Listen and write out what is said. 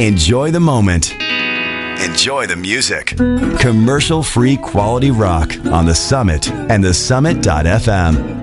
Enjoy the moment. Enjoy the music. Commercial-free quality rock on The Summit and thesummit.fm.